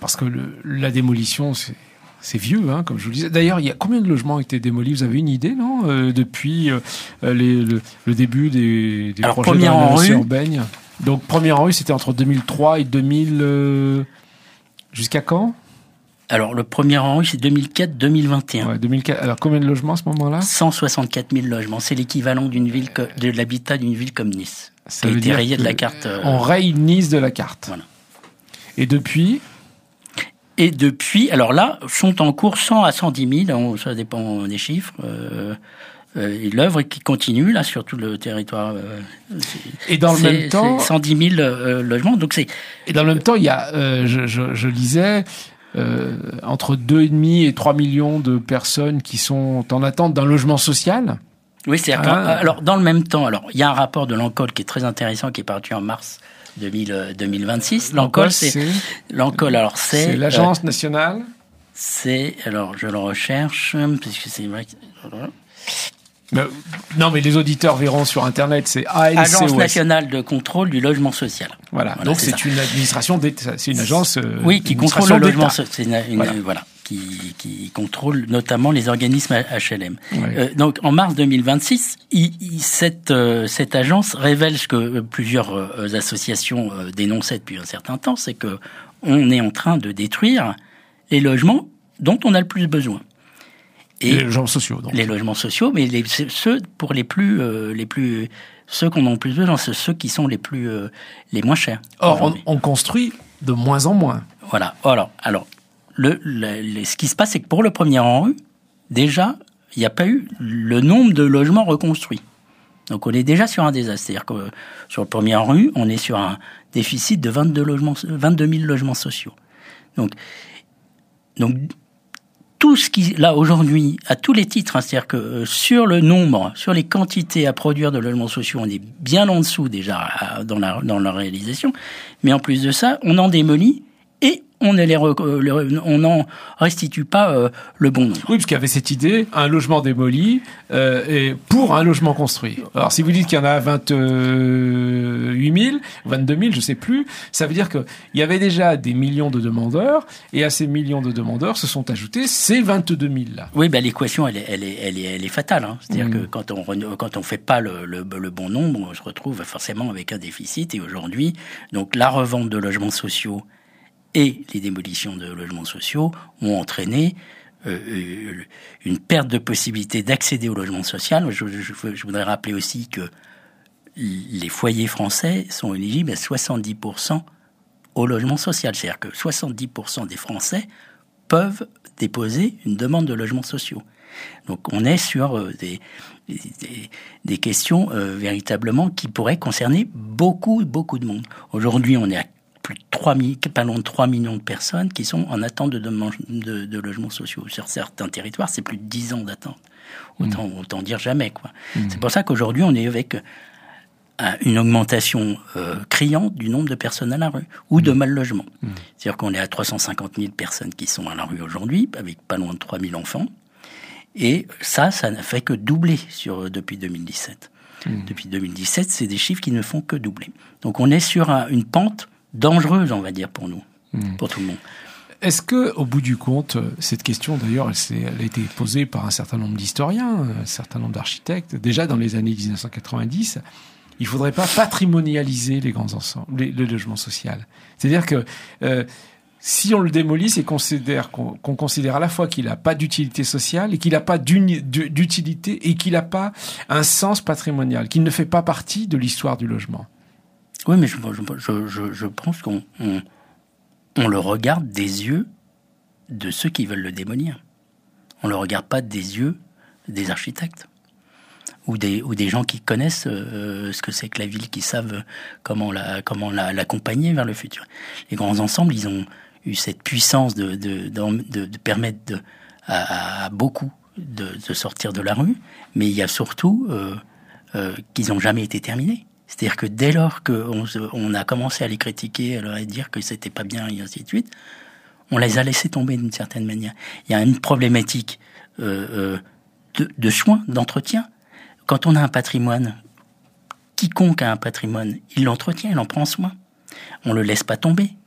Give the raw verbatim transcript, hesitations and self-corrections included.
parce que le, la démolition, c'est, c'est vieux, hein, comme je vous le disais. D'ailleurs, il y a combien de logements ont été démolis? Vous avez une idée, non, euh, depuis euh, les, le, le début des, des Alors, projets de rénovation urbaine. Donc, première en rue, c'était entre deux mille trois et deux mille... Euh, jusqu'à quand? Alors, le premier en rue, c'est deux mille quatre deux mille vingt et un. Ouais, deux mille quatre. Alors, combien de logements à ce moment-là? cent soixante-quatre mille logements. C'est l'équivalent d'une ville, co- de l'habitat d'une ville comme Nice. Ça qui a veut été dire rayé que de la carte. Euh... On raye Nice de la carte. Voilà. Et depuis? Et depuis, alors là, sont en cours cent à cent dix mille, on, ça dépend des chiffres. Euh, euh, et l'œuvre qui continue, là, sur tout le territoire. Euh, et dans le c'est, même temps. c'est cent dix mille euh, logements. Donc c'est... Et dans le même temps, il y a, euh, je, je, je lisais, euh, entre deux virgule cinq et trois millions de personnes qui sont en attente d'un logement social. Oui, c'est-à-dire ah. alors dans le même temps, alors il y a un rapport de l'Ancol qui est très intéressant, qui est paru en mars deux mille, deux mille vingt-six. L'Ancol, c'est, c'est l'Ancol, alors c'est, c'est l'agence euh, nationale. C'est, alors je le recherche parce que c'est vrai. Que... Mais, non, mais les auditeurs verront sur Internet, c'est A N C O S. Agence nationale de contrôle du logement social. Voilà. voilà donc c'est, c'est une administration, c'est une agence. Euh, oui, qui contrôle le logement social. C'est une, une, voilà. voilà. Qui, qui contrôle notamment les organismes H L M. Oui. Euh, donc, en mars deux mille vingt-six, il, il, cette, euh, cette agence révèle ce que plusieurs euh, associations euh, dénonçaient depuis un certain temps, c'est que on est en train de détruire les logements dont on a le plus besoin. Et les logements sociaux, donc. Les logements sociaux, mais les, ceux pour les plus, euh, les plus, ceux qu'on a le plus besoin, c'est ceux qui sont les plus, euh, les moins chers. Or, on, on construit de moins en moins. Voilà. Alors, alors. Le, le, le, ce qui se passe, c'est que pour le premier en rue, déjà, il n'y a pas eu le nombre de logements reconstruits. Donc, on est déjà sur un désastre. C'est-à-dire que sur le premier en rue, on est sur un déficit de vingt-deux logements, vingt-deux mille logements sociaux. Donc, donc, tout ce qui, là, aujourd'hui, à tous les titres, hein, c'est-à-dire que euh, sur le nombre, sur les quantités à produire de logements sociaux, on est bien en dessous déjà à, dans la, dans la réalisation. Mais en plus de ça, on en démolit et on ne les re, on n'en restitue pas euh, le bon nombre. Oui, parce qu'il y avait cette idée, un logement démoli euh, et pour un logement construit. Alors, si vous dites qu'il y en a vingt-huit mille, vingt-deux mille, je sais plus, ça veut dire qu'il y avait déjà des millions de demandeurs, et à ces millions de demandeurs se sont ajoutés ces vingt-deux mille là. Oui, ben l'équation, elle est, elle est, elle est, elle est fatale. Hein. C'est-à-dire mmh. que quand on quand on fait pas le, le, le bon nombre, on se retrouve forcément avec un déficit. Et aujourd'hui, donc la revente de logements sociaux et les démolitions de logements sociaux ont entraîné euh, une perte de possibilité d'accéder au logement social. Je, je, je voudrais rappeler aussi que les foyers français sont éligibles à soixante-dix pour cent au logement social. C'est-à-dire que soixante-dix pour cent des Français peuvent déposer une demande de logements sociaux. Donc on est sur euh, des, des, des questions euh, véritablement qui pourraient concerner beaucoup, beaucoup de monde. Aujourd'hui, on est à plus de trois millions, pas loin de trois millions de personnes qui sont en attente de, de, de, de logements sociaux. Sur certains territoires, c'est plus de dix ans d'attente. Autant, mmh. autant dire jamais, quoi. Mmh. C'est pour ça qu'aujourd'hui, on est avec une augmentation euh, criante du nombre de personnes à la rue ou de mal-logement. Mmh. C'est-à-dire qu'on est à trois cent cinquante mille personnes qui sont à la rue aujourd'hui, avec pas loin de trois mille enfants. Et ça, ça n'a fait que doubler sur, depuis deux mille dix-sept. Mmh. Depuis deux mille dix-sept, c'est des chiffres qui ne font que doubler. Donc on est sur un, une pente dangereuse, on va dire, pour nous, mmh. pour tout le monde. Est-ce que, au bout du compte, cette question, d'ailleurs, elle, s'est, elle a été posée par un certain nombre d'historiens, un certain nombre d'architectes, déjà dans les années dix-neuf cent quatre-vingt-dix, il ne faudrait pas patrimonialiser les grands ensembles, les, le logement social. C'est-à-dire que euh, si on le démolit, c'est considère, qu'on, qu'on considère à la fois qu'il n'a pas d'utilité sociale et qu'il n'a pas d'utilité et qu'il n'a pas un sens patrimonial, qu'il ne fait pas partie de l'histoire du logement. Oui, mais je, je, je, je pense qu'on on, on le regarde des yeux de ceux qui veulent le démolir. On ne le regarde pas des yeux des architectes ou des, ou des gens qui connaissent euh, ce que c'est que la ville, qui savent comment, la, comment la, l'accompagner vers le futur. Les grands ensembles, ils ont eu cette puissance de, de, de, de, de permettre de, à, à beaucoup de, de sortir de la rue, mais il y a surtout euh, euh, qu'ils n'ont jamais été terminés. C'est-à-dire que dès lors qu'on on a commencé à les critiquer, à leur dire que c'était pas bien et ainsi de suite, on les a laissés tomber d'une certaine manière. Il y a une problématique euh, euh, de, de soins, d'entretien. Quand on a un patrimoine, quiconque a un patrimoine, il l'entretient, il en prend soin. On le laisse pas tomber.